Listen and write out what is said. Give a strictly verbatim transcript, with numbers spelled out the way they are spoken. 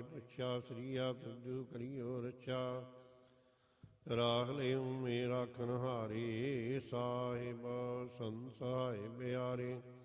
ਪੁੱਛਿਆ, ਸ੍ਰੀਆ ਤੁਜੂ ਕਰਿਓ ਰਛਾ। ਰਾਖ ਲਿਉ ਮੇਰਾ ਕਨਹਾਰੇ, ਸਾਹਿਬ ਸੰਤ ਸਹਾਇ ਬਿਆਰੇ।